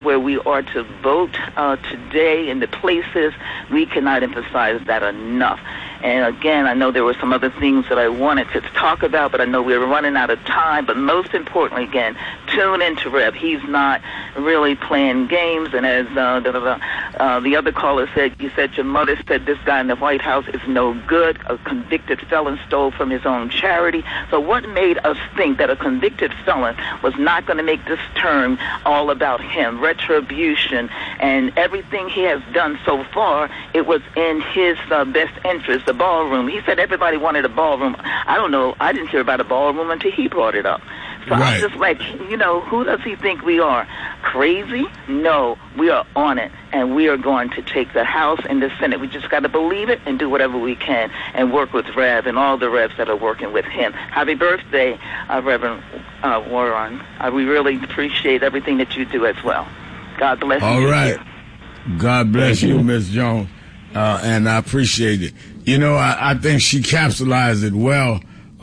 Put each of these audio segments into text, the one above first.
where we are to vote today in the places. We cannot emphasize that enough. And again, I know there were some other things that I wanted to talk about, but I know we're running out of time. But most importantly, again, tune into Rev. He's not really playing games. And as the other caller said, you said your mother said this guy in the White House is no good. A convicted felon stole from his own charity. So what made us think that a convicted felon was not going to make this term all about him? Retribution and everything he has done so far, it was in his best interest. The ballroom. He said everybody wanted a ballroom. I don't know. I didn't hear about a ballroom until he brought it up. So right. I'm just like, who does he think we are? Crazy? No, we are on it, and we are going to take the House and the Senate. We just got to believe it and do whatever we can and work with Rev and all the Revs that are working with him. Happy birthday, Reverend Warren. We really appreciate everything that you do as well. God bless you. All right. God bless you, Ms. Jones, and I appreciate it. I think she capsulized it well,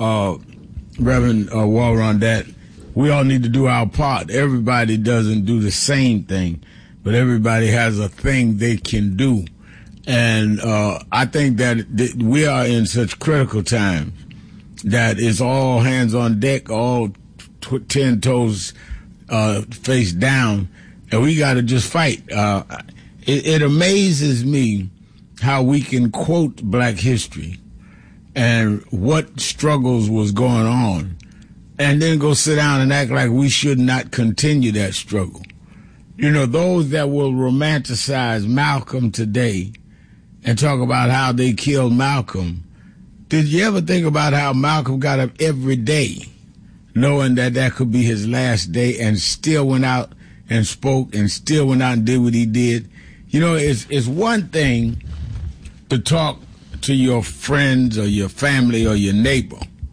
Reverend Warren, that we all need to do our part. Everybody doesn't do the same thing, but everybody has a thing they can do. And I think that we are in such critical times that it's all hands on deck, all 10 toes face down, and we got to just fight. It amazes me how we can quote black history and what struggles was going on and then go sit down and act like we should not continue that struggle. Those that will romanticize Malcolm today and talk about how they killed Malcolm, did you ever think about how Malcolm got up every day knowing that that could be his last day and still went out and spoke and still went out and did what he did? It's one thing to talk to your friends or your family or your neighbor,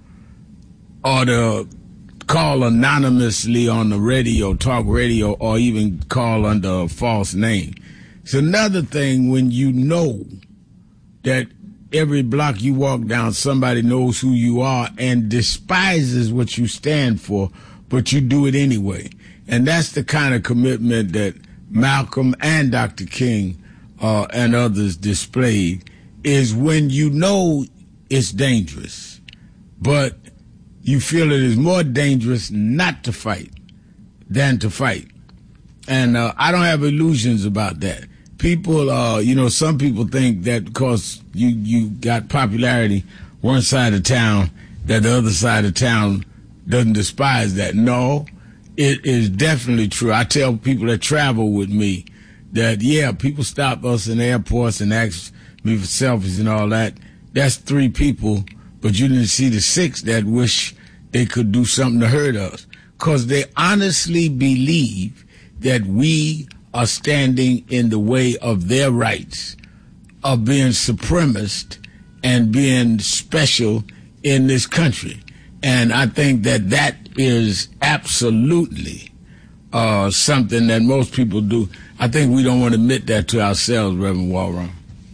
or to call anonymously on the radio, talk radio, or even call under a false name. It's another thing when you know that every block you walk down, somebody knows who you are and despises what you stand for, but you do it anyway. And that's the kind of commitment that Malcolm and Dr. King and others displayed, is when you know it's dangerous, but you feel it is more dangerous not to fight than to fight. And I don't have illusions about that. People, some people think that because you got popularity one side of town, that the other side of town doesn't despise that. No, it is definitely true. I tell people that travel with me that, people stop us in airports and ask me for selfies and all that. That's 3 people, but you didn't see the 6 that wish they could do something to hurt us, because they honestly believe that we are standing in the way of their rights of being supremacist and being special in this country. And I think that is absolutely something that most people do. I think we don't want to admit that to ourselves, Reverend Warren.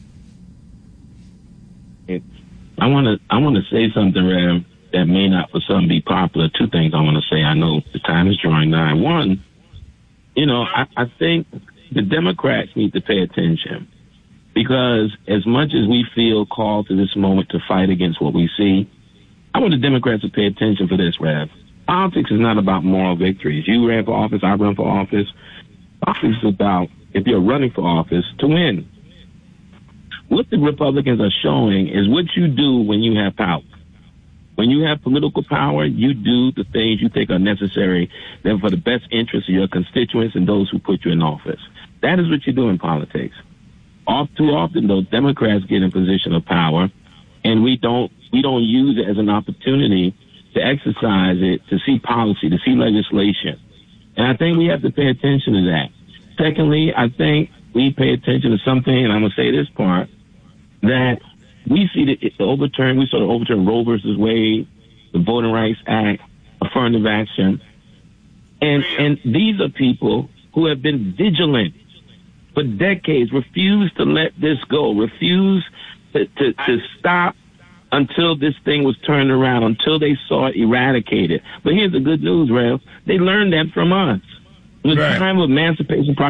I want to say something, Rev, that may not for some be popular. 2 things I want to say. I know the time is drawing nigh. One, I think the Democrats need to pay attention, because as much as we feel called to this moment to fight against what we see, I want the Democrats to pay attention for this, Rev. Politics is not about moral victories. You ran for office, I run for office. Office is about, if you're running for office, to win. What the Republicans are showing is what you do when you have power. When you have political power, you do the things you think are necessary then for the best interest of your constituents and those who put you in office. That is what you do in politics. Too often, though, Democrats get in position of power, and we don't use it as an opportunity to exercise it, to see policy, to see legislation. And I think we have to pay attention to that. Secondly, I think we pay attention to something, and I'm going to say this part, that we see we sort of overturn Roe versus Wade, the Voting Rights Act, affirmative action. And these are people who have been vigilant for decades, refused to let this go, refused to stop until this thing was turned around, until they saw it eradicated. But here's the good news, Rev. They learned that from us. The Right. time of Emancipation